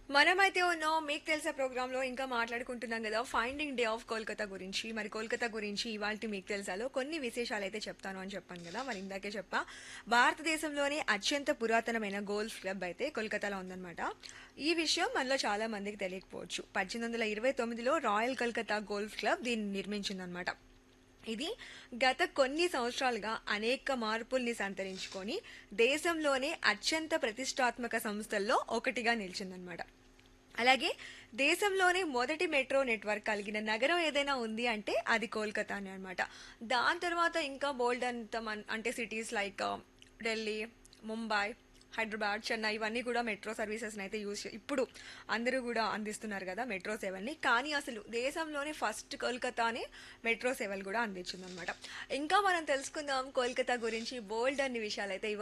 మనమైతే ఉన్నాం మీకు తెలిసే ప్రోగ్రాంలో ఇంకా మాట్లాడుకుంటున్నాం కదా ఫైండింగ్ డే ఆఫ్ కోల్కతా గురించి. మరి కోల్కతా గురించి ఇవాల్టి మీకు తెలుసాలో కొన్ని విశేషాలు అయితే చెప్తాను అని చెప్పాను కదా. మరి ఇందాకే చెప్పా, భారతదేశంలోనే అత్యంత పురాతనమైన గోల్ఫ్ క్లబ్ అయితే కోల్కతాలో ఉందన్నమాట. ఈ విషయం మనలో చాలా మందికి తెలియకపోవచ్చు. 1829లో రాయల్ కల్కతా గోల్ఫ్ క్లబ్ దీన్ని నిర్మించిందనమాట. ఇది గత కొన్ని సంవత్సరాలుగా అనేక మార్పుల్ని సంతరించుకొని దేశంలోనే అత్యంత ప్రతిష్టాత్మక సంస్థల్లో ఒకటిగా నిలిచిందనమాట. అలాగే దేశంలోనే మొదటి మెట్రో నెట్వర్క్ కలిగిన నగరం ఏదైనా ఉంది అంటే అది కోల్కతానే అనమాట. దాని తర్వాత ఇంకా బోల్డ్ అంత అంటే సిటీస్ లైక్ ఢిల్లీ, ముంబై, హైదరాబాద్, చెన్నై ఇవన్నీ కూడా మెట్రో సర్వీసెస్ని అయితే ఇప్పుడు అందరూ కూడా అందిస్తున్నారు కదా మెట్రో సేవల్ని. కానీ అసలు దేశంలోనే ఫస్ట్ కోల్కతానే మెట్రో సేవలు కూడా అందించిందనమాట. ఇంకా మనం తెలుసుకుందాం కోల్కతా గురించి బోల్డ్ అన్ని విషయాలు అయితే